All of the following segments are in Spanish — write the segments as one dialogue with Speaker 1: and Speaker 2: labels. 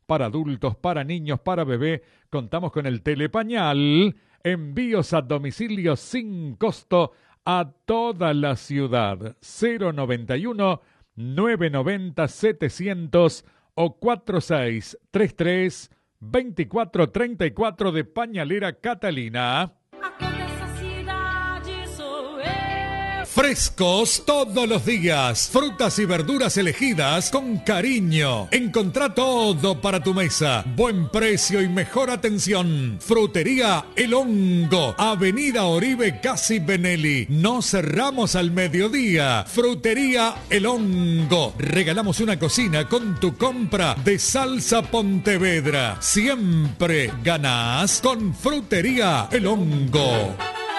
Speaker 1: para adultos, para niños, para bebé. Contamos con el Telepañal. Envíos a domicilio sin costo a toda la ciudad. 091 990 700 o 4633 2434 de Pañalera Catalina. Frescos todos los días, frutas y verduras elegidas con cariño. Encontrá todo para tu mesa, buen precio y mejor atención. Frutería El Hongo, Avenida Oribe Casi Benelli. No cerramos al mediodía. Frutería El Hongo. Regalamos una cocina con tu compra de Salsa Pontevedra. Siempre ganás con Frutería El Hongo.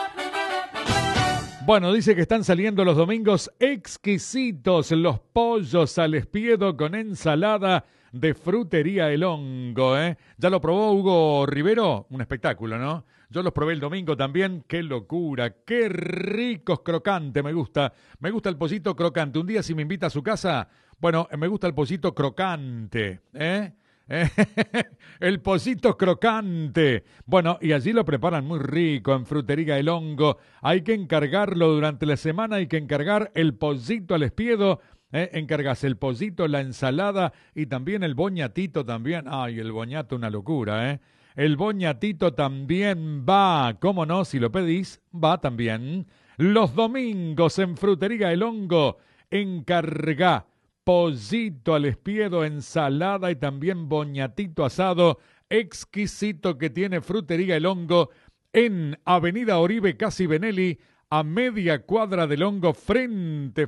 Speaker 1: Bueno, dice que están saliendo los domingos exquisitos los pollos al espiedo con ensalada de Frutería El Hongo, ¿eh? ¿Ya lo probó Hugo Rivero? Un espectáculo, ¿no? Yo los probé el domingo también. ¡Qué locura! ¡Qué ricos crocantes! Me gusta el pollito crocante. Un día si me invita a su casa, bueno, me gusta el pollito crocante, ¿eh? El pollito crocante. Bueno, y allí lo preparan muy rico en Frutería El Hongo. Hay que encargarlo durante la semana, hay que encargar el pollito al espiedo. Encargas el pollito, la ensalada y también el boñatito también. Ay, el boñato, una locura, ¿eh? El boñatito también va. ¿Cómo no? Si lo pedís, va también. Los domingos en Frutería El Hongo, encarga pollito al espiedo, ensalada y también boñatito asado exquisito que tiene Frutería El Hongo en Avenida Oribe Casi Benelli, a media cuadra del Hongo, frente.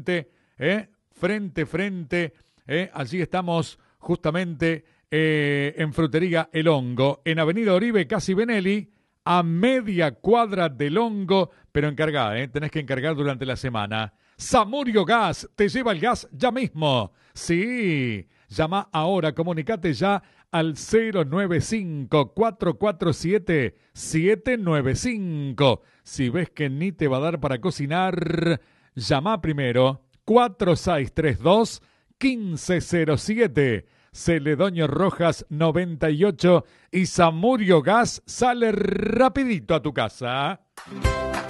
Speaker 1: Allí estamos justamente en Frutería El Hongo, en Avenida Oribe Casi Benelli, a media cuadra del Hongo, pero encargá, tenés que encargar durante la semana. Samurio Gas te lleva el gas ya mismo. Sí, llama ahora, comunicate ya al 095-447-795. Si ves que ni te va a dar para cocinar, llama primero 4632-1507. Celedonio Rojas 98 y Samurio Gas sale rapidito a tu casa.